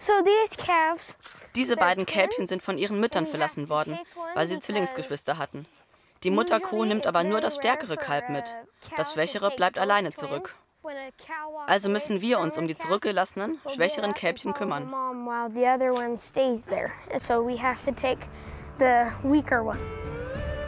Diese beiden Kälbchen sind von ihren Müttern verlassen worden, weil sie Zwillingsgeschwister hatten. Die Mutterkuh nimmt aber nur das stärkere Kalb mit. Das Schwächere bleibt alleine zurück. Also müssen wir uns um die zurückgelassenen, schwächeren Kälbchen kümmern.